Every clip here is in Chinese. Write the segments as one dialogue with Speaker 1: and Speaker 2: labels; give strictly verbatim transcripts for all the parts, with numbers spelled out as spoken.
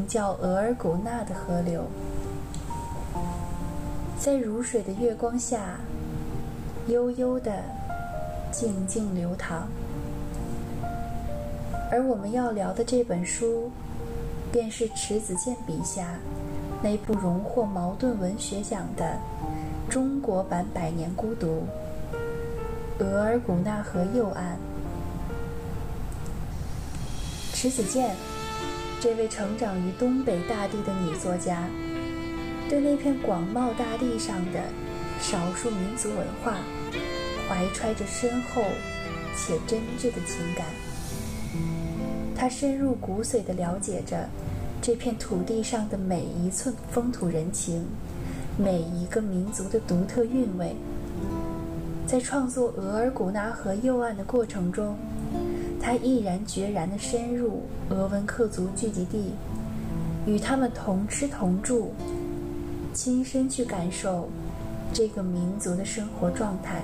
Speaker 1: 叫额尔古纳的河流，在如水的月光下悠悠地静静流淌。而我们要聊的这本书，便是迟子建笔下那部荣获茅盾文学奖的中国版《百年孤独》——额尔古纳河右岸。迟子建这位成长于东北大地的女作家，对那片广袤大地上的少数民族文化怀揣着深厚且真挚的情感。她深入骨髓地了解着这片土地上的每一寸风土人情，每一个民族的独特韵味。在创作额尔古纳河右岸的过程中，他毅然决然地深入鄂温克族聚集地，与他们同吃同住，亲身去感受这个民族的生活状态。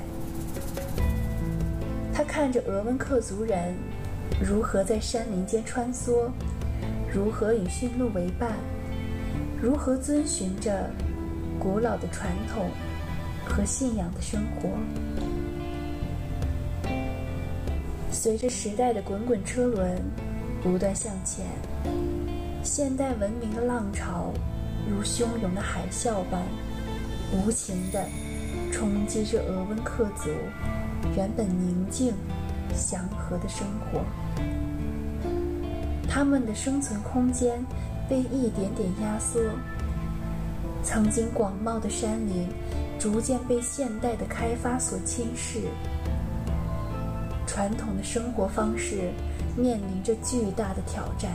Speaker 1: 他看着鄂温克族人如何在山林间穿梭，如何与驯鹿为伴，如何遵循着古老的传统和信仰的生活。随着时代的滚滚车轮不断向前，现代文明的浪潮如汹涌的海啸般无情地冲击着鄂温克族原本宁静祥和的生活。他们的生存空间被一点点压缩，曾经广袤的山林逐渐被现代的开发所侵蚀，传统的生活方式面临着巨大的挑战。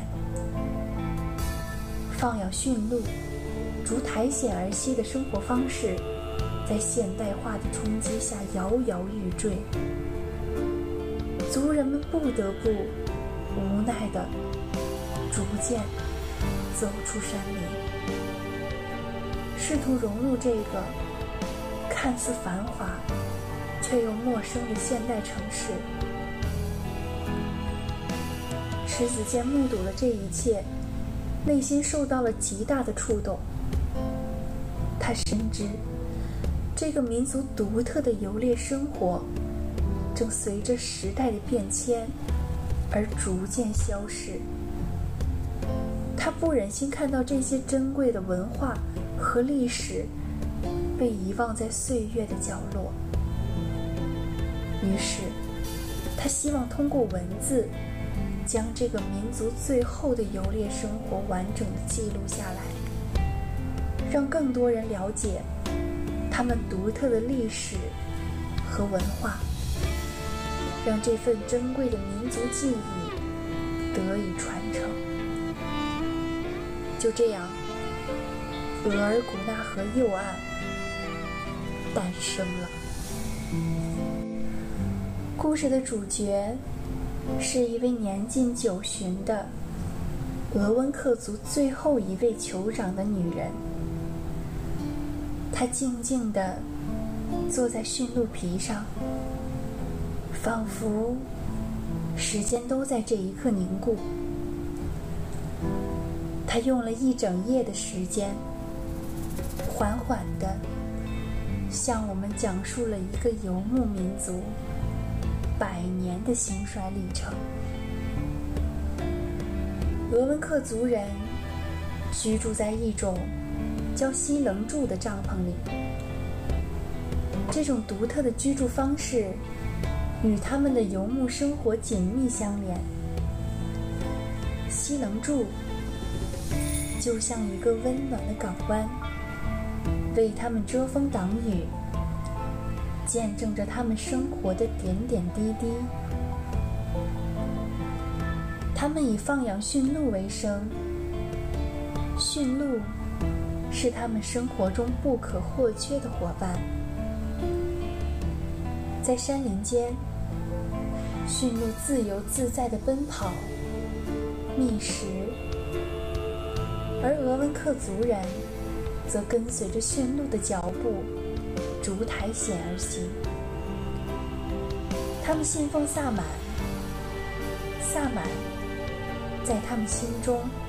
Speaker 1: 放养驯鹿、逐苔藓而息的生活方式在现代化的冲击下摇摇欲坠，族人们不得不无奈地逐渐走出山林，试图融入这个看似繁华却又陌生的现代城市。迟子建目睹了这一切，内心受到了极大的触动。他深知这个民族独特的游猎生活正随着时代的变迁而逐渐消失。他不忍心看到这些珍贵的文化和历史被遗忘在岁月的角落，于是他希望通过文字将这个民族最后的游猎生活完整地记录下来，让更多人了解他们独特的历史和文化，让这份珍贵的民族记忆得以传承。就这样，额尔古纳河右岸诞生了。故事的主角是一位年近九旬的鄂温克族最后一位酋长的女人。她静静地坐在驯鹿皮上，仿佛时间都在这一刻凝固。她用了一整夜的时间，缓缓地向我们讲述了一个游牧民族百年的兴衰历程。鄂温克族人居住在一种叫西棱柱的帐篷里，这种独特的居住方式与他们的游牧生活紧密相连。西棱柱就像一个温暖的港湾，为他们遮风挡雨，见证着他们生活的点点滴滴。他们以放养驯鹿为生，驯鹿是他们生活中不可或缺的伙伴。在山林间，驯鹿自由自在地奔跑、觅食，而鄂温克族人则跟随着驯鹿的脚步，逐苔藓而行。他们信奉萨满，萨满在他们心中